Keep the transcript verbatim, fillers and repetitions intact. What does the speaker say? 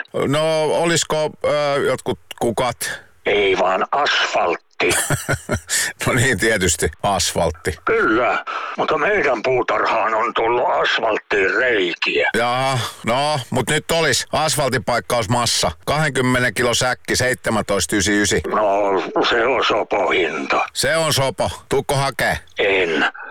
No, olisiko ö, jotkut kukat? Ei vaan asfaltti. No niin, tietysti asfaltti. Kyllä, mutta meidän puutarhaan on tullut asfalttiin reikiä. Jaa, no, mut nyt olis asfaltipaikkausmassa. kaksikymmentä kilo säkki, seitsemäntoista yhdeksänkymmentäyhdeksän. No, se on sopohinta. Se on sopo. Tuukko hakee? En.